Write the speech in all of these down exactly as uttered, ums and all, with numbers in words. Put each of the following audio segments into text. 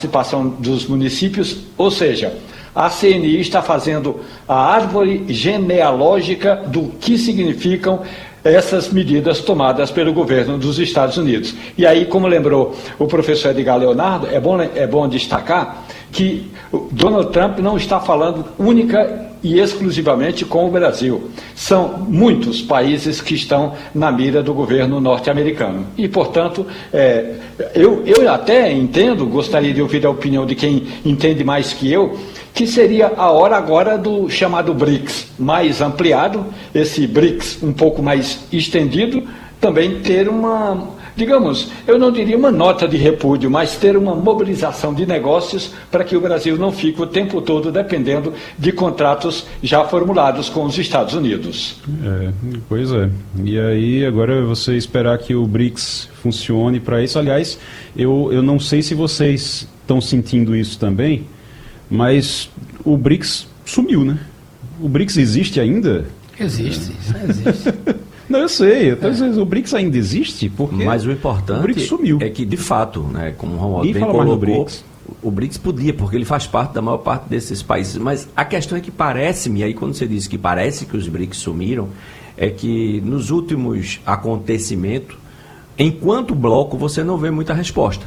participação dos municípios, ou seja, a C N I está fazendo a árvore genealógica do que significam essas medidas tomadas pelo governo dos Estados Unidos. E aí, como lembrou o professor Edgar Leonardo, é bom, é bom destacar que Donald Trump não está falando única e exclusivamente com o Brasil. São muitos países que estão na mira do governo norte-americano. E, portanto, é, eu, eu até entendo, gostaria de ouvir a opinião de quem entende mais que eu, que seria a hora agora do chamado BRICS mais ampliado, esse BRICS um pouco mais estendido, também ter uma, digamos, eu não diria uma nota de repúdio, mas ter uma mobilização de negócios para que o Brasil não fique o tempo todo dependendo de contratos já formulados com os Estados Unidos. É, pois é. E aí agora você esperar que o BRICS funcione para isso. Aliás, eu, eu não sei se vocês estão sentindo isso também, mas o BRICS sumiu, né? O BRICS existe ainda? Existe, é. existe. Não, eu sei. Então, é. O BRICS ainda existe? Porque mas o importante o BRICS sumiu. É que, de fato, né, como o Romualdo bem colocou, BRICS. o BRICS podia, porque ele faz parte da maior parte desses países. Mas a questão é que parece-me, aí quando você diz que parece que os BRICS sumiram, é que nos últimos acontecimentos, enquanto bloco, você não vê muita resposta.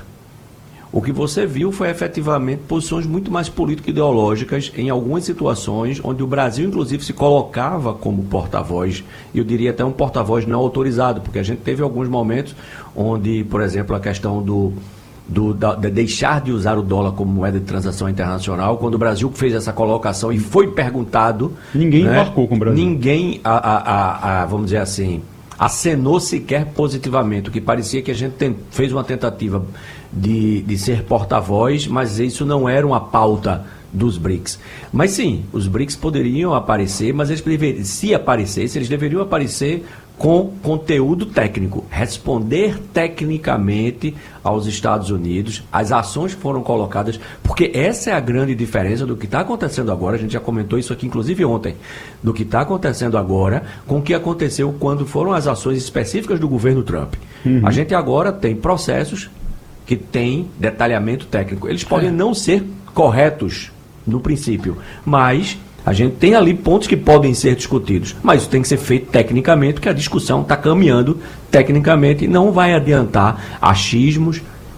O que você viu foi efetivamente posições muito mais político-ideológicas em algumas situações onde o Brasil, inclusive, se colocava como porta-voz, e eu diria até um porta-voz não autorizado, porque a gente teve alguns momentos onde, por exemplo, a questão do, do da, de deixar de usar o dólar como moeda de transação internacional, quando o Brasil fez essa colocação e foi perguntado... Ninguém né, embarcou com o Brasil. Ninguém, a, a, a, a, vamos dizer assim, acenou sequer positivamente, o que parecia que a gente tem, fez uma tentativa... De, de ser porta-voz, mas isso não era uma pauta dos BRICS. Mas sim, os BRICS poderiam aparecer, mas eles deveriam, se aparecessem, eles deveriam aparecer com conteúdo técnico, responder tecnicamente aos Estados Unidos, as ações que foram colocadas, porque essa é a grande diferença do que está acontecendo agora, a gente já comentou isso aqui inclusive ontem, do que está acontecendo agora com o que aconteceu quando foram as ações específicas do governo Trump. Uhum. A gente agora tem processos que tem detalhamento técnico. Eles podem é. não ser corretos no princípio, mas a gente tem ali pontos que podem ser discutidos. Mas isso tem que ser feito tecnicamente, porque a discussão está caminhando tecnicamente e não vai adiantar achismos,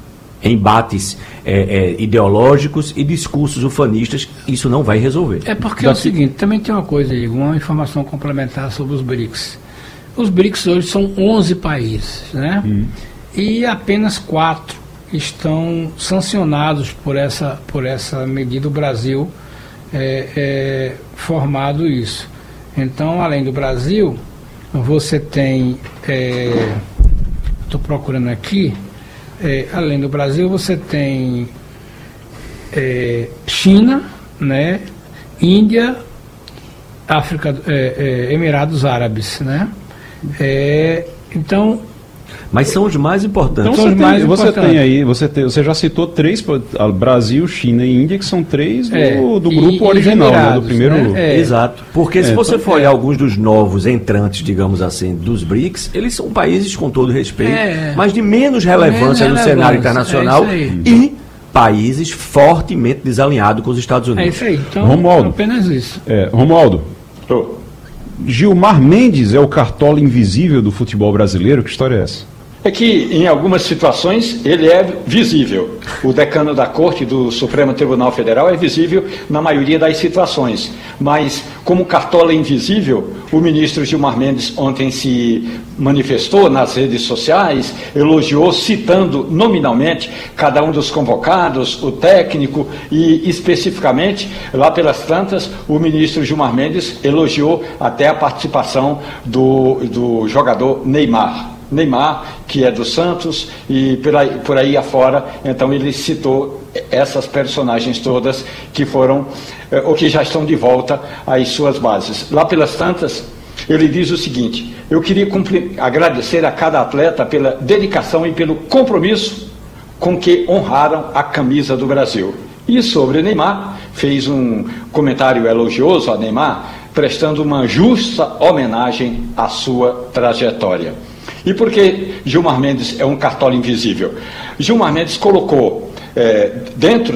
embates é, é, ideológicos e discursos ufanistas. Isso não vai resolver. É porque Daqui... é o seguinte, também tem uma coisa, Igor, uma informação complementar sobre os BRICS. Os BRICS hoje são onze países, né? Hum. E apenas quatro estão sancionados por essa, por essa medida. O Brasil é, é formado isso. Então, além do Brasil, você tem, estou é, procurando aqui, é, além do Brasil, você tem é, China, né, Índia, África, é, é, Emirados Árabes, né? É, então... Mas são os mais importantes. Então você, mais tem, você importantes. tem aí, você, tem, você já citou três, Brasil, China e Índia, que são três do, é, do e, grupo e original, Emirados, né, do primeiro... Né? É. Exato, porque é, se você então, for olhar é. alguns dos novos entrantes, digamos assim, dos BRICS, eles são países, com todo respeito, é. mas de menos relevância menos no cenário internacional é e países fortemente desalinhados com os Estados Unidos. É isso aí, então Romualdo, apenas isso. É, Romualdo, oh. Gilmar Mendes é o cartola invisível do futebol brasileiro? Que história é essa? É que, em algumas situações, ele é visível. O decano da Corte do Supremo Tribunal Federal é visível na maioria das situações. Mas, como cartola invisível, o ministro Gilmar Mendes ontem se manifestou nas redes sociais, elogiou, citando nominalmente cada um dos convocados, o técnico e, especificamente, lá pelas tantas, o ministro Gilmar Mendes elogiou até a participação do, do jogador Neymar. Neymar, que é do Santos, e por aí, por aí afora, então ele citou essas personagens todas que foram, eh, ou que já estão de volta às suas bases. Lá pelas tantas, ele diz o seguinte: eu queria agradecer a cada atleta pela dedicação e pelo compromisso com que honraram a camisa do Brasil. E sobre Neymar, fez um comentário elogioso a Neymar, prestando uma justa homenagem à sua trajetória. E por que Gilmar Mendes é um cartola invisível? Gilmar Mendes colocou é, dentro